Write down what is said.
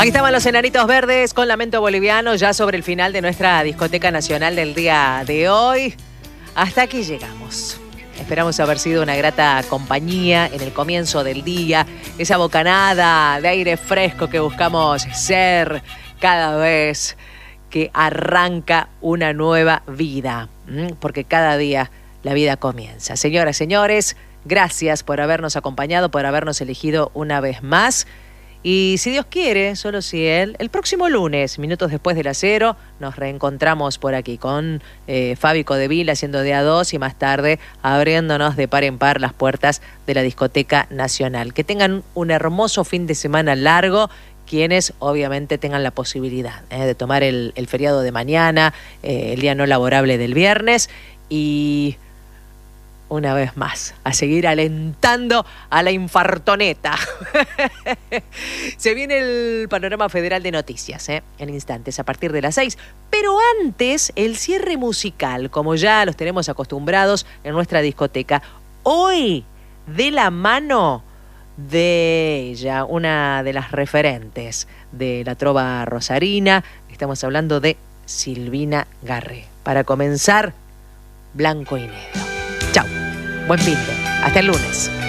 Aquí estaban los Enanitos Verdes con Lamento Boliviano, ya sobre el final de nuestra discoteca nacional del día de hoy. Hasta aquí llegamos. Esperamos haber sido una grata compañía en el comienzo del día, esa bocanada de aire fresco que buscamos ser cada vez que arranca una nueva vida, porque cada día la vida comienza. Señoras, señores, gracias por habernos acompañado, por habernos elegido una vez más. Y si Dios quiere, solo si Él, el próximo lunes, minutos después de las 0, nos reencontramos por aquí con Fabi Codevil haciendo de A2 y más tarde abriéndonos de par en par las puertas de la Discoteca Nacional. Que tengan un hermoso fin de semana largo, quienes obviamente tengan la posibilidad de tomar el feriado de mañana, el día no laborable del viernes y... una vez más, a seguir alentando a la infartoneta. Se viene el panorama federal de noticias, en instantes, a partir de las 6. Pero antes, el cierre musical, como ya los tenemos acostumbrados en nuestra discoteca. Hoy, de la mano de ella, una de las referentes de la trova rosarina, estamos hablando de Silvina Garré. Para comenzar, Blanco y Negro. Chau. Buen fin de. Hasta el lunes.